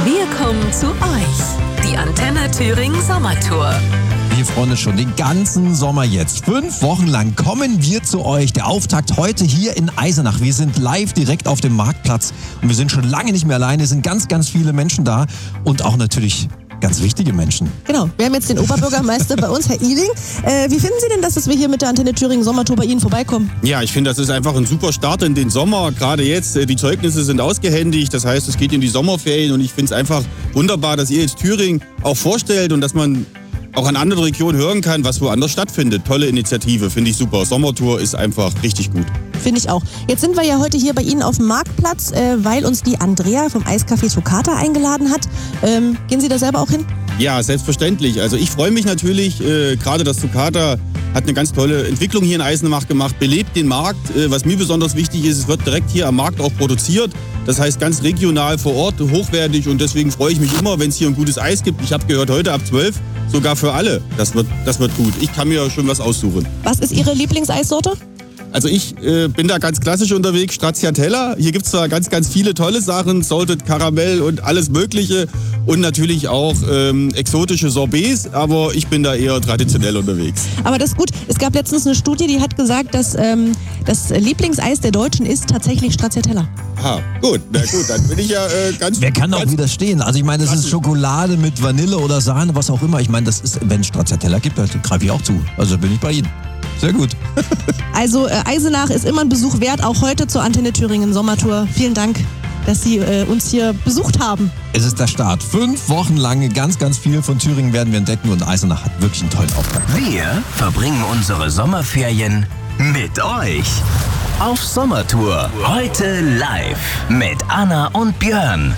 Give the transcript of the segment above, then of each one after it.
Wir kommen zu euch. Die Antenne Thüringen Sommertour. Wir freuen uns schon den ganzen Sommer jetzt. 5 Wochen lang kommen wir zu euch. Der Auftakt heute hier in Eisenach. Wir sind live direkt auf dem Marktplatz und wir sind schon lange nicht mehr alleine. Es sind ganz, ganz viele Menschen da und auch natürlich ganz wichtige Menschen. Genau, wir haben jetzt den Oberbürgermeister bei uns, Herr Ihling. Wie finden Sie denn, dass wir hier mit der Antenne Thüringen Sommertour bei Ihnen vorbeikommen? Ja, ich finde, das ist einfach ein super Start in den Sommer. Gerade jetzt, die Zeugnisse sind ausgehändigt. Das heißt, es geht in die Sommerferien und ich finde es einfach wunderbar, dass ihr jetzt Thüringen auch vorstellt und dass man auch an anderen Regionen hören kann, was woanders stattfindet. Tolle Initiative, finde ich super. Sommertour ist einfach richtig gut. Finde ich auch. Jetzt sind wir ja heute hier bei Ihnen auf dem Marktplatz, weil uns die Andrea vom Eiscafé Toccata eingeladen hat. Gehen Sie da selber auch hin? Ja, selbstverständlich. Also ich freue mich natürlich, gerade das Toccata hat eine ganz tolle Entwicklung hier in Eisenach gemacht, belebt den Markt. Was mir besonders wichtig ist, es wird direkt hier am Markt auch produziert. Das heißt ganz regional vor Ort, hochwertig und deswegen freue ich mich immer, wenn es hier ein gutes Eis gibt. Ich habe gehört, heute ab 12 sogar für alle. Das wird gut. Ich kann mir schon was aussuchen. Was ist Ihre Lieblingseissorte? Also ich bin da ganz klassisch unterwegs, Stracciatella. Hier gibt es zwar ganz, ganz viele tolle Sachen, Salted Karamell und alles Mögliche und natürlich auch exotische Sorbets, aber ich bin da eher traditionell unterwegs. Aber das ist gut. Es gab letztens eine Studie, die hat gesagt, dass das Lieblingseis der Deutschen ist tatsächlich Stracciatella. Aha, gut, na gut, dann bin ich ja ganz... Wer kann auch widerstehen? Also ich meine, das ist Schokolade mit Vanille oder Sahne, was auch immer. Ich meine, das ist, wenn es Stracciatella gibt, da greife ich auch zu. Also bin ich bei Ihnen. Sehr gut. Also Eisenach ist immer ein Besuch wert, auch heute zur Antenne Thüringen Sommertour. Vielen Dank, dass Sie uns hier besucht haben. Es ist der Start. 5 Wochen lang, ganz, ganz viel von Thüringen werden wir entdecken und Eisenach hat wirklich einen tollen Auftrag. Wir verbringen unsere Sommerferien mit euch. Auf Sommertour. Heute live mit Anna und Björn.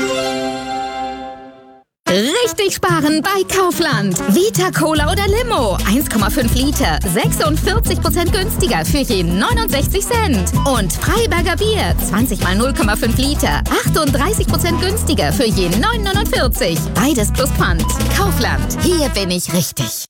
Richtig sparen bei Kaufland. Vita Cola oder Limo. 1,5 Liter. 46% günstiger für je 69 Cent. Und Freiberger Bier. 20 mal 0,5 Liter. 38% günstiger für je 9,49. Beides plus Pfand. Kaufland. Hier bin ich richtig.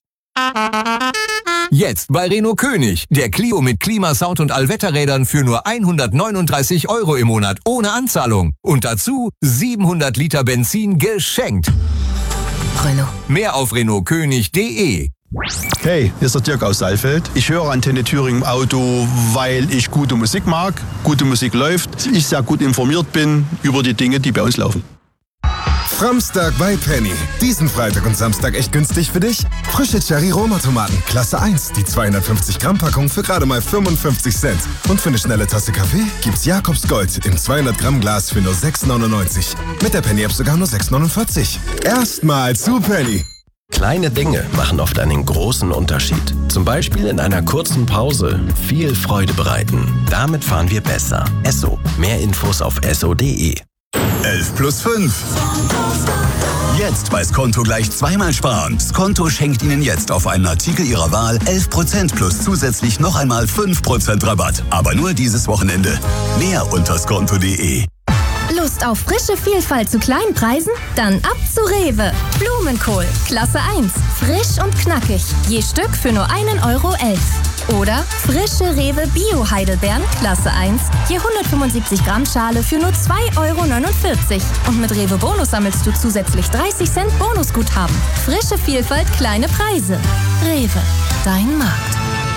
Jetzt bei Renault König. Der Clio mit Klimasound und Allwetterrädern für nur 139 € im Monat ohne Anzahlung. Und dazu 700 Liter Benzin geschenkt. Renault. Mehr auf renaultkönig.de. Hey, hier ist der Dirk aus Saalfeld. Ich höre Antenne Thüringen im Auto, weil ich gute Musik mag, gute Musik läuft, ich sehr gut informiert bin über die Dinge, die bei uns laufen. Framstag bei Penny. Diesen Freitag und Samstag echt günstig für dich? Frische Cherry-Roma-Tomaten, Klasse 1. Die 250 Gramm Packung für gerade mal 55 Cent. Und für eine schnelle Tasse Kaffee gibt's Jakobs Gold im 200 Gramm Glas für nur 6,99. Mit der Penny-App sogar nur 6,49. Erstmal zu Penny. Kleine Dinge machen oft einen großen Unterschied. Zum Beispiel in einer kurzen Pause viel Freude bereiten. Damit fahren wir besser. Esso. Mehr Infos auf esso.de. 11 plus 5. Jetzt bei Skonto gleich zweimal sparen. Skonto schenkt Ihnen jetzt auf einen Artikel Ihrer Wahl 11% plus zusätzlich noch einmal 5% Rabatt. Aber nur dieses Wochenende. Mehr unter skonto.de. Lust auf frische Vielfalt zu kleinen Preisen? Dann ab zu Rewe. Blumenkohl, Klasse 1. Frisch und knackig. Je Stück für nur 1,11 €. Oder frische Rewe Bio-Heidelbeeren, Klasse 1. Je 175 Gramm Schale für nur 2,49 €. Und mit Rewe Bonus sammelst du zusätzlich 30 Cent Bonusguthaben. Frische Vielfalt, kleine Preise. Rewe, dein Markt.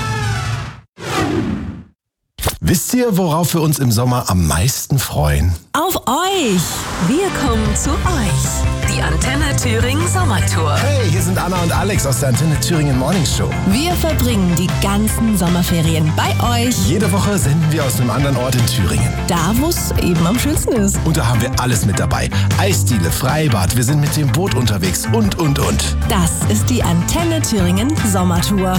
Wisst ihr, worauf wir uns im Sommer am meisten freuen? Auf euch! Wir kommen zu euch. Die Antenne Thüringen Sommertour. Hey, hier sind Anna und Alex aus der Antenne Thüringen Morning Show. Wir verbringen die ganzen Sommerferien bei euch. Jede Woche senden wir aus einem anderen Ort in Thüringen. Da, wo es eben am schönsten ist. Und da haben wir alles mit dabei. Eisdiele, Freibad, wir sind mit dem Boot unterwegs und. Das ist die Antenne Thüringen Sommertour.